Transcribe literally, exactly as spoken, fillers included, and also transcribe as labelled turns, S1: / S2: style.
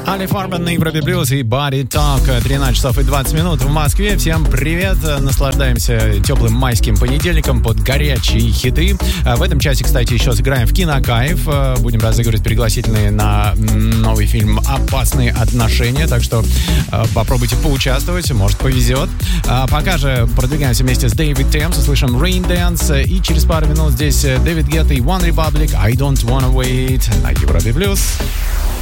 S1: Али Фарбен на Европе Плюс и Body Talk. тринадцать часов и двадцать минут в Москве. Всем привет. Наслаждаемся теплым майским понедельником под горячие хиты. В этом часе, кстати, еще сыграем в Кинокайф. Будем разыгрывать пригласительные на новый фильм «Опасные отношения». Так что попробуйте поучаствовать, может повезет. Пока же продвигаемся вместе с Дэвид Темс. Услышим Rain Dance. И через пару минут здесь Дэвид Гетта и One Republic. I don't wanna wait на Европе Плюс.